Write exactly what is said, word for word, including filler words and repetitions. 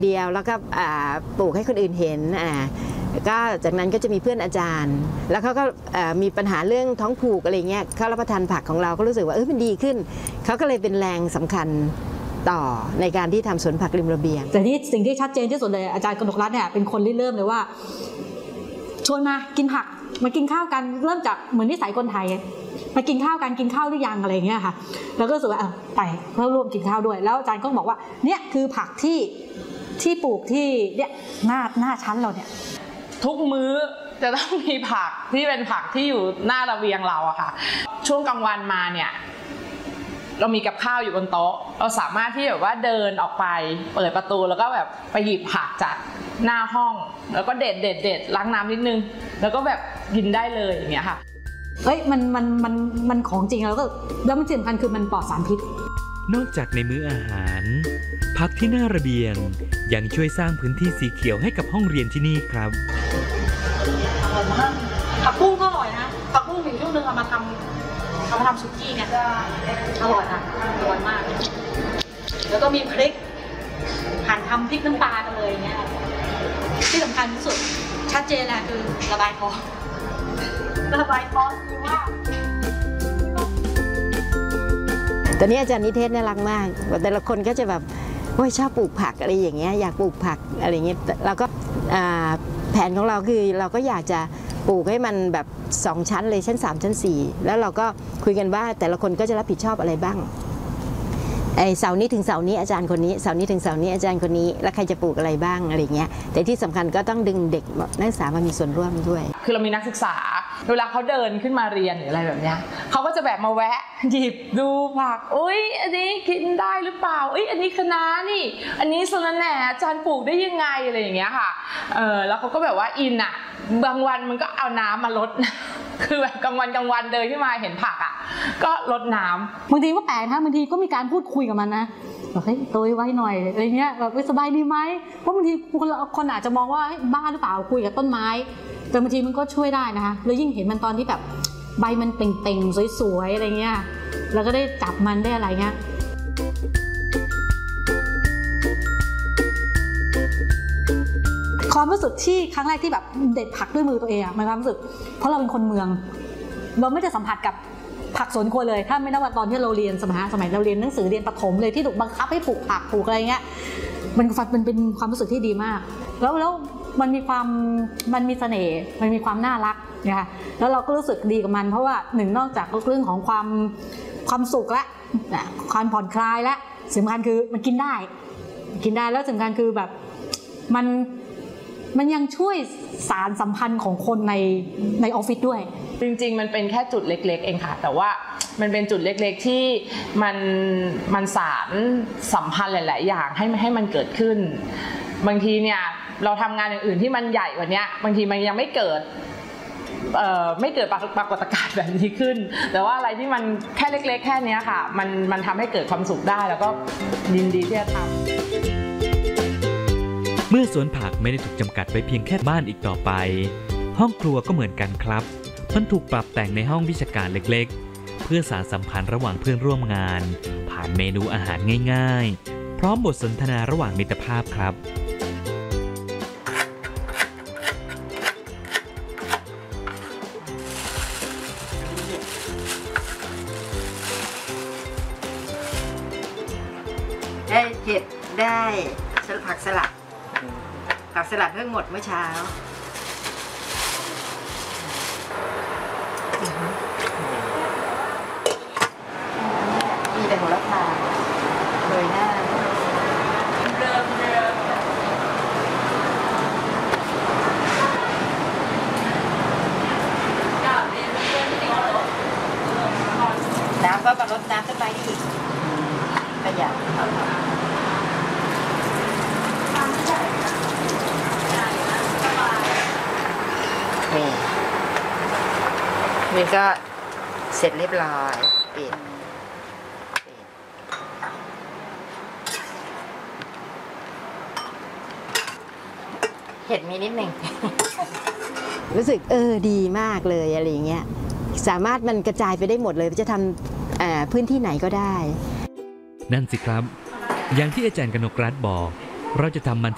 เดียวแล้วก็ปลูกให้คนอื่นเห็นก็จากนั้นก็จะมีเพื่อนอาจารย์แล้วเขาก็มีปัญหาเรื่องท้องผูกอะไรเงี้ยเขารับประทานผักของเราก็รู้สึกว่าเออมันดีขึ้นเขาก็เลยเป็นแรงสำคัญต่อในการที่ทำสวนผักริมระเบียงแต่ที่สิ่งที่ชัดเจนที่สุดเลยอาจารย์กนกรัตน์เนี่ยเป็นคนริเริ่มเลยว่าชวนมากินผักมากินข้าวกันเริ่มจากเหมือนนิสัยคนไทยมากินข้าวกันกินข้าวหรือยังอะไรเงี้ยค่ะแล้วก็รู้สึกว่าไปเพื่อร่วมกินข้าวด้วยแล้วอาจารย์ก็บอกว่าเนี่ยคือผักที่ที่ปลูกที่เนี่ยหน้าหน้าชั้นเราเนี่ยทุกมื้อจะต้องมีผักที่เป็นผักที่อยู่หน้าระเบียงเราอะค่ะช่วงกลางวันมาเนี่ยเรามีกับข้าวอยู่บนโต๊ะเราสามารถที่แบบว่าเดินออกไปเปิดประตูแล้วก็แบบไปหยิบผักจากหน้าห้องแล้วก็เด็ดเด็ดเด็ดล้างน้ำนิดนึงแล้วก็แบบกินได้เลยอย่างเงี้ยค่ะเอ้ยมันมันมันมันของจริงแล้วก็แล้วมันสำคัญคือมันปลอดสารพิษนอกจากในมื้ออาหารผักที่หน้าระเบียงยังช่วยสร้างพื้นที่สีเขียวให้กับห้องเรียนที่นี่ครับอร่อยมากผักบุ้งก็อร่อยนะผักบุ้งอีกช่วงนึงเอามาทำเอามาทำสุกี้เนี่ยอร่อยนะอร่อยมากแล้วก็มีพริกหั่นทำพริกน้ำปลากันเลยเนี่ยที่สำคัญที่สุดชัดเจนแหละคือระบายท้องระบายท้องคือว่าตอนนี้อาจารย์นิเทศน่ารักมากแต่ละคนก็จะแบบโอ้ยชอบปลูกผักอะไรอย่างเงี้ยอยากปลูกผักอะไรเงี้ยเราก็แผนของเราคือเราก็อยากจะปลูกให้มันแบบสองชั้นเลยชั้นสามชั้นสี่แล้วเราก็คุยกันว่าแต่ละคนก็จะรับผิดชอบอะไรบ้างไอเสาร์นี้ถึงเสาร์นี้อาจารย์คนนี้เสาร์นี้ถึงเสาร์นี้อาจารย์คนนี้แล้วใครจะปลูกอะไรบ้างอะไรเงี้ยแต่ที่สำคัญก็ต้องดึงเด็กนักศึกษามามีส่วนร่วมด้วยคือเรามีนักศึกษาเวลาเขาเดินขึ้นมาเรียนหรืออะไรแบบเนี้ยเขาก็จะแบบมาแวะหยิบดูผักอุ้ยอันนี้กินได้หรือเปล่าอุ้ยอันนี้คะน้านี่อันนี้สะระแหน่อาจารย์ปลูกได้ยังไงอะไรอย่างเงี้ยค่ะเออแล้วเขาก็แบบว่าอินอ่ะบางวันมันก็เอาน้ำมาลดคือแบบกลางวันกลางวันเดินขึ้นมาเห็นผักอ่ะก็ลดน้ำบางทีก็แปลกนะบางทีก็มีการพูดคุยกับมันนะบอกเฮ้ยโตไว้หน่อยอะไรเงี้ยแบบสบายดีไหมเพราะบางทีคนคนอาจจะมองว่าบ้าหรือเปล่าคุยกับต้นไม้แต่บางทีมันก็ช่วยได้นะคะแล้วยิ่งเห็นมันตอนที่แบบใบมันเต่งๆสวยๆอะไรเงี้ยแล้วก็ได้จับมันได้อะไรเงี้ยความรู้สึกที่ครั้งแรกที่แบบเด็ดผักด้วยมือตัวเองอะมันความรู้สึกเพราะเราเป็นคนเมืองเราไม่ได้สัมผัสกับผักสวนครัวเลยถ้าไม่นับว่าตอนที่เราเรียนสมัยสมัยเราเรียนหนังสือเรียนประถมเลยที่ถูกบังคับให้ปลูกผักปลูกอะไรเงี้ยมันมันเป็นความรู้สึกที่ดีมากแล้วแล้วมันมีความมันมีเสน่ห์มันมีความน่ารักนะคะแล้วเราก็รู้สึกดีกับมันเพราะว่าหนึ่งนอกจากเรื่องของความความสุขและความผ่อนคลายและสำคัญคือมันกินได้กินได้แล้วสำคัญคือแบบมันมันยังช่วยสารสัมพันธ์ของคนในในออฟฟิศด้วยจริงๆมันเป็นแค่จุดเล็กๆเองค่ะแต่ว่ามันเป็นจุดเล็กๆที่มันมันสารสัมพันธ์หลายๆอย่างให้ให้มันเกิดขึ้นบางทีเนี่ยเราทำงานอย่างอื่นที่มันใหญ่กว่านี้บางทีมันยังไม่เกิดเอ่อไม่เกิดปรากฏการณ์แบบนี้ขึ้นแต่ว่าอะไรที่มันแค่เล็กๆแค่นี้ค่ะมันมันทำให้เกิดความสุขได้แล้วก็ยินดีที่จะทำเมื่อสวนผักไม่ได้ถูกจำกัดไว้เพียงแค่บ้านอีกต่อไปห้องครัวก็เหมือนกันครับมันถูกปรับแต่งในห้องวิชาการเล็กๆเพื่อสานสัมพันธ์ระหว่างเพื่อนร่วมงานผ่านเมนูอาหารง่ายๆพร้อมบทสนทนาระหว่างมิตรภาพครับได้เห็ดได้ผักสลัดผักสลัดเพิ่งหมดเมื่อเช้ามีแต่หัวละพาโรยหน้าน้ำก็มาลดน้ำต้นไม้อีกประหยัดนี่นี่ก็เสร็จเรียบร้อยปิดเห็ดมีนิดหนึ่ง รู้สึกเออดีมากเลยอะไรอย่างเงี้ยสามารถมันกระจายไปได้หมดเลยจะทำพื้นที่ไหนก็ได้นั่นสิครับอย่างที่อาจารย์กนกรัตน์บอกเราจะทำมัน